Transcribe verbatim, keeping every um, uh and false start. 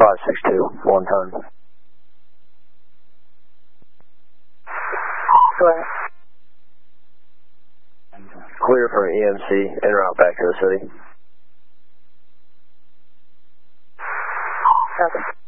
five six two, one ton. Go ahead. Clear for E M C, en route back to the city. Okay.